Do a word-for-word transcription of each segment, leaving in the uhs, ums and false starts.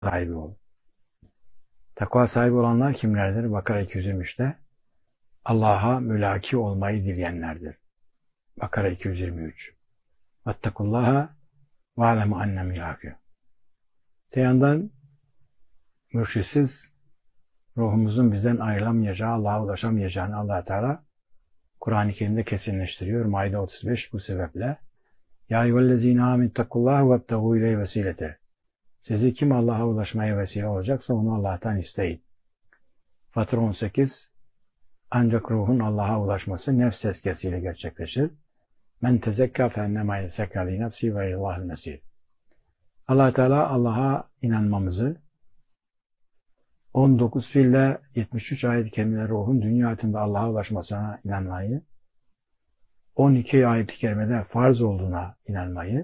sahibi ol. Takva sahibi olanlar kimlerdir? Bakara iki yüz yirmi üçte Allah'a mülaki olmayı dileyenlerdir. Bakara iki yüz yirmi üç. Vettekullaha ve alemu anne mülaki. Te yandan mürşitsiz ruhumuzun bizden ayrılamayacağı, Allah'a ulaşamayacağını Allah Teala Kur'an-ı Kerim'de kesinleştiriyor. Maide otuz beş bu sebeple. Ya eyyühellezine amenüttekullaha vebteğû ileyhi vesilete. Sizi kim Allah'a ulaşmaya vesile olacaksa onu Allah'tan isteyin. Fatır on sekiz. Ancak ruhun Allah'a ulaşması nefs tezkiyesiyle gerçekleşir. Men tezekka fennema yezekka li nefsi ve illahul mesir. Allah Teala Allah'a inanmamızı on dokuz fiille yetmiş üç ayet-i kerimede ruhun dünya hayatında Allah'a ulaşmasına inanmayı, on iki ayet-i kerimede farz olduğuna inanmayı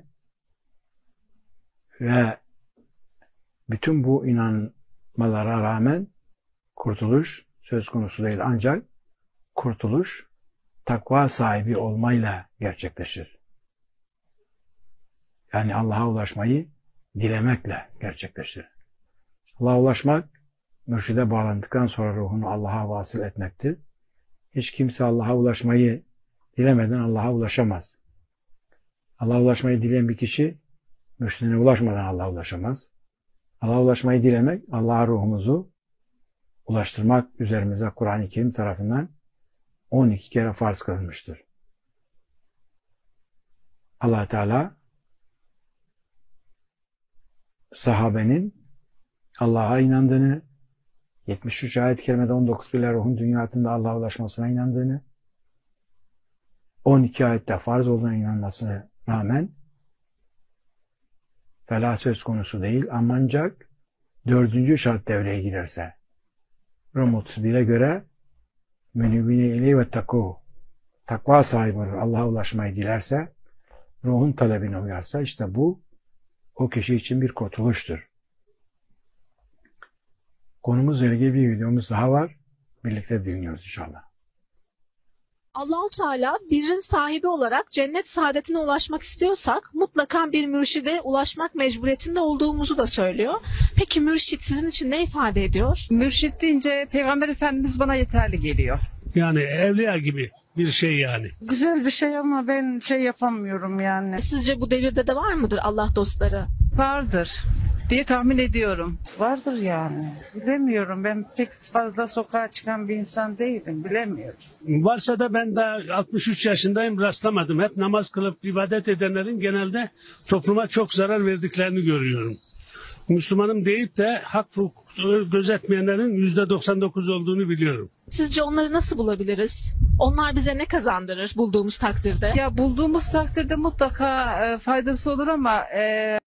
ve bütün bu inanmalara rağmen kurtuluş söz konusu değil, ancak kurtuluş takva sahibi olmayla gerçekleşir. Yani Allah'a ulaşmayı dilemekle gerçekleşir. Allah'a ulaşmak, mürşide bağlandıktan sonra ruhunu Allah'a vasıl etmektir. Hiç kimse Allah'a ulaşmayı dilemeden Allah'a ulaşamaz. Allah'a ulaşmayı dileyen bir kişi mürşidine ulaşmadan Allah'a ulaşamaz. Allah'a ulaşmayı dilemek, Allah'a ruhumuzu ulaştırmak üzerimize Kur'an-ı Kerim tarafından on iki kere farz kılınmıştır. Allah Teala sahabenin Allah'a inandığını, yetmiş üç ayet-i kerimede on dokuz bile ruhun dünya hayatında Allah'a ulaşmasına inandığını, on iki ayette farz olduğuna inanmasına rağmen felah söz konusu değil, ancak dördüncü şart devreye girerse Rum otuz bire göre menübine ileyhi ve takû, takva sahibi olur, Allah'a ulaşmayı dilerse, ruhun talebine uyarsa, işte bu o kişi için bir kurtuluştur. Konumuzla ilgili bir videomuz daha var. Birlikte dinliyoruz inşallah. Allah-u Teala birin sahibi olarak cennet saadetine ulaşmak istiyorsak mutlaka bir mürşide ulaşmak mecburiyetinde olduğumuzu da söylüyor. Peki mürşit sizin için ne ifade ediyor? Mürşit deyince Peygamber Efendimiz bana yeterli geliyor. Yani evliya gibi bir şey yani. Güzel bir şey ama ben şey yapamıyorum yani. Sizce bu devirde de var mıdır Allah dostları? Vardır diye tahmin ediyorum. Vardır yani. Bilemiyorum. Ben pek fazla sokağa çıkan bir insan değilim. Bilemiyorum. Varsa da ben daha altmış üç yaşındayım, rastlamadım. Hep namaz kılıp ibadet edenlerin genelde topluma çok zarar verdiklerini görüyorum. Müslümanım deyip de hak hukuku gözetmeyenlerin yüzde doksan dokuz olduğunu biliyorum. Sizce onları nasıl bulabiliriz? Onlar bize ne kazandırır bulduğumuz takdirde? Ya bulduğumuz takdirde mutlaka e, faydası olur ama... E